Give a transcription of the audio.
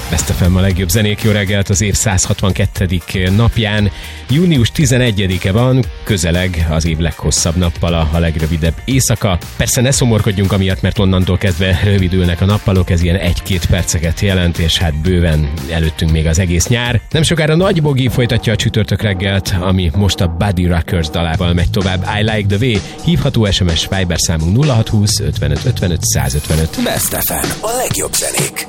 Best FM a legjobb zenék, jó reggelt az év 162. napján. Június 11-e van, közeleg az év leghosszabb nappala, a legrövidebb éjszaka. Persze ne szomorkodjunk amiatt, mert onnantól kezdve rövidülnek a nappalok, ez ilyen 1-2 perceket jelent, és hát bőven előttünk még az egész nyár. Nem sokára Nagy Bogi folytatja a csütörtök reggelt, ami most a Buddy Rockers dalával megy tovább. I Like the Way, hívható SMS Viber számunk 0620 55 55 155. Best FM, a legjobb zenék.